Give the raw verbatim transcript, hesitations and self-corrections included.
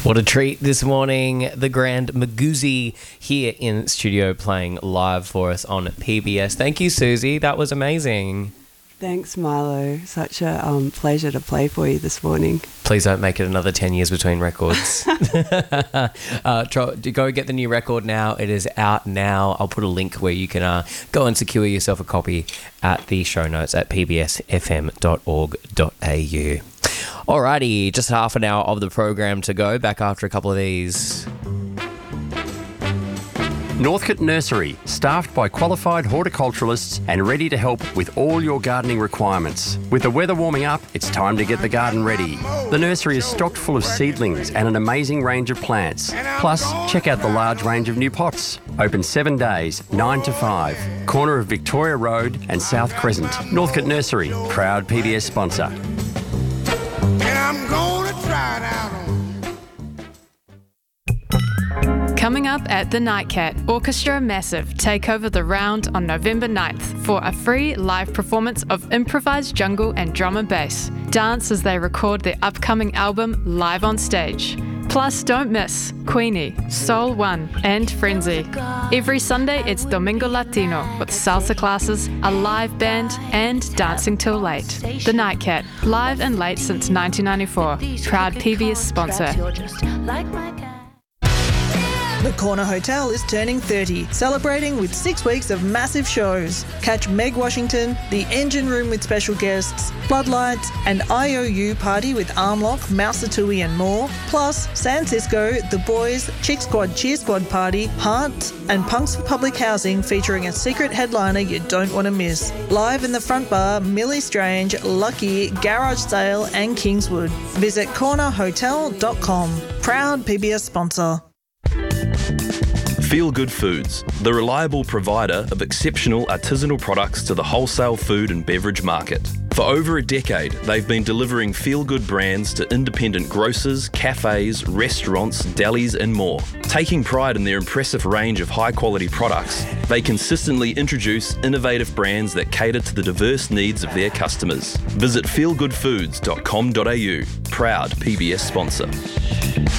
What a treat this morning. The Grand Magoozy here in studio playing live for us on P B S. Thank you, Susie. That was amazing. Thanks, Milo. Such a um, pleasure to play for you this morning. Please don't make it another ten years between records. uh, try, go get the new record now. It is out now. I'll put a link where you can uh, go and secure yourself a copy at the show notes at p b s f m dot org dot a u. Alrighty, just half an hour of the program to go. Back after a couple of these. Northcote Nursery, staffed by qualified horticulturalists and ready to help with all your gardening requirements. With the weather warming up, it's time to get the garden ready. The nursery is stocked full of seedlings and an amazing range of plants. Plus, check out the large range of new pots. Open seven days, nine to five. Corner of Victoria Road and South Crescent. Northcote Nursery, proud P B S sponsor. And I'm gonna try it out on Coming up at the Nightcat, Orchestra Massive take over the round on November ninth for a free live performance of improvised jungle and drum and bass. Dance as they record their upcoming album live on stage. Plus, don't miss Queenie, Soul One, and Frenzy. Every Sunday, it's Domingo Latino with salsa classes, a live band, and dancing till late. The Nightcat, live and late since nineteen ninety-four. Proud P B S sponsor. The Corner Hotel is turning thirty, celebrating with six weeks of massive shows. Catch Meg Washington, The Engine Room with special guests, Floodlights, and I O U Party with Armlock, Mousetui and more. Plus, San Cisco, The Boys, Chick Squad Cheer Squad Party, Heart, and Punks for Public Housing featuring a secret headliner you don't want to miss. Live in the front bar, Millie Strange, Lucky, Garage Sale and Kingswood. Visit corner hotel dot com. Proud P B S sponsor. Feel Good Foods, the reliable provider of exceptional artisanal products to the wholesale food and beverage market. For over a decade, they've been delivering feel-good brands to independent grocers, cafes, restaurants, delis and more. Taking pride in their impressive range of high-quality products, they consistently introduce innovative brands that cater to the diverse needs of their customers. Visit feel good foods dot com dot a u, proud P B S sponsor.